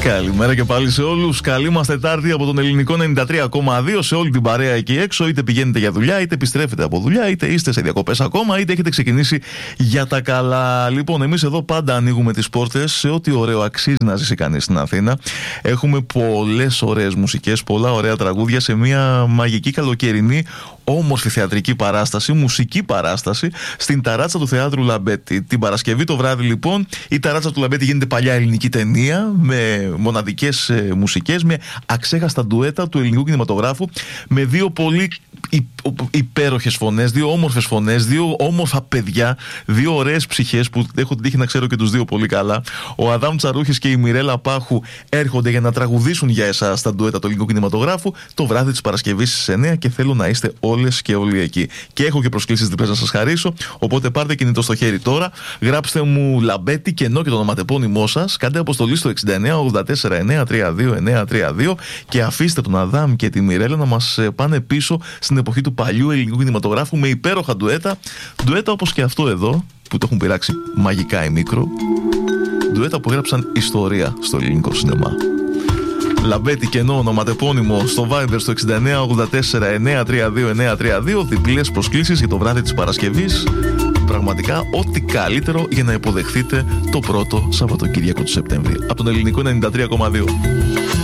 Καλημέρα και πάλι σε όλους. Καλή μας Τετάρτη από τον Ελληνικό 93,2 σε όλη την παρέα εκεί έξω. Είτε πηγαίνετε για δουλειά, είτε επιστρέφετε από δουλειά, είτε είστε σε διακοπές ακόμα, είτε έχετε ξεκινήσει για τα καλά. Λοιπόν, εμείς εδώ πάντα ανοίγουμε τις πόρτες σε ό,τι ωραίο αξίζει να ζήσει κανείς στην Αθήνα. Έχουμε πολλές ωραίες μουσικές, πολλά ωραία τραγούδια σε μια μαγική καλοκαιρινή όμορφη θεατρική παράσταση, μουσική παράσταση στην ταράτσα του Θεάτρου Λαμπέτη. Την Παρασκευή το βράδυ, λοιπόν, η ταράτσα του Λαμπέτη γίνεται παλιά ελληνική ταινία με μοναδικές μουσικές, με αξέχαστα ντουέτα του ελληνικού κινηματογράφου, με δύο πολύ υπέροχες φωνές, δύο όμορφες φωνές, δύο όμορφα παιδιά, δύο ωραίες ψυχές που έχω την τύχη να ξέρω και τους δύο πολύ καλά. Ο Αδάμ Τσαρούχης και η Μιρέλα Πάχου έρχονται για να τραγουδήσουν για εσάς τα ντουέτα του ελληνικού κινηματογράφου το βράδυ της Παρασκευής στις 9 και θέλω να είστε όλες και όλοι εκεί. Και έχω και προσκλήσεις διπλές να σας χαρίσω, οπότε πάρτε κινητό στο χέρι τώρα, γράψτε μου Λαμπέτη κενό και το ονοματεπώνυμό σας, κάντε αποστολή στο 6984-932-932 και αφήστε τον Αδάμ και τη Μιρέλα να μας πάνε πίσω στην εποχή του παλιού ελληνικού κινηματογράφου με υπέροχα ντουέτα όπως και αυτό εδώ που το έχουν πειράξει μαγικά οι Μίκρο, ντουέτα που έγραψαν ιστορία στο ελληνικό σινεμά. Λαμπέτη κενό ονοματεπώνυμο στο Viber στο 6984-932-932, διπλές προσκλήσεις για το βράδυ της Παρασκευής. Πραγματικά ό,τι καλύτερο για να υποδεχθείτε το πρώτο Σαββατοκύριακο του Σεπτέμβρη από τον Ελληνικό 93,2.